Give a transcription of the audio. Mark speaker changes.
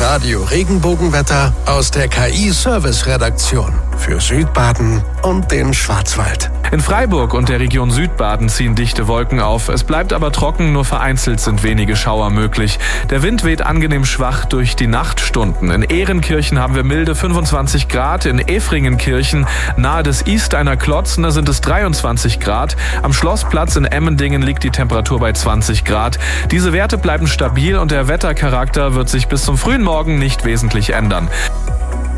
Speaker 1: Radio Regenbogenwetter aus der KI-Service-Redaktion für Südbaden und den Schwarzwald.
Speaker 2: In Freiburg und der Region Südbaden ziehen dichte Wolken auf. Es bleibt aber trocken, nur vereinzelt sind wenige Schauer möglich. Der Wind weht angenehm schwach durch die Nachtstunden. In Ehrenkirchen haben wir milde 25 Grad, in Efringenkirchen nahe des Isteiner Klotzen, da sind es 23 Grad. Am Schlossplatz in Emmendingen liegt die Temperatur bei 20 Grad. Diese Werte bleiben stabil und der Wettercharakter wird sich bis zum frühen Morgen nicht wesentlich ändern.